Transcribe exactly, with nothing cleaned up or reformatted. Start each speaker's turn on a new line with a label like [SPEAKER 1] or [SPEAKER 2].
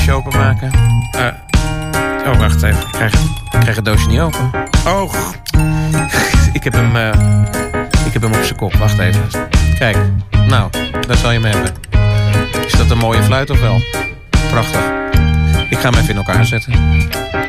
[SPEAKER 1] doosje openmaken. Uh, oh, wacht even. Ik krijg, ik krijg het doosje niet open. Oh, ik heb hem, uh, ik heb hem op zijn kop. Wacht even. Kijk, nou, daar zal je hem hebben. Is dat een mooie fluit of wel? Prachtig. Ik ga hem even in elkaar zetten.